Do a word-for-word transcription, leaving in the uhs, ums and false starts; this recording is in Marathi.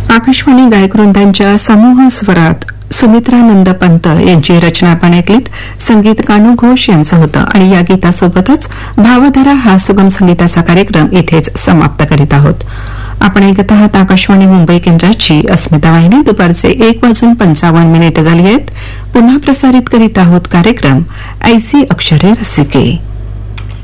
आकाशवाणी गायकवृंदांच्या समूह स्वरात सुमित्रानंद पंत यांची रचना आपण ऐकलीत. संगीत कानू घोष यांचं होतं आणि या गीतासोबतच भावधारा हा सुगम संगीताचा कार्यक्रम इथेच समाप्त करीत आहोत. आपण ऐकत आहात आकाशवाणी मुंबई केंद्राची अस्मिता वाहिनी. दुपारचे एक वाजून पंचावन्न मिनिट झाली आहेत. पुन्हा प्रसारित करीत आहोत कार्यक्रम ऐसी अक्षरे रसिके.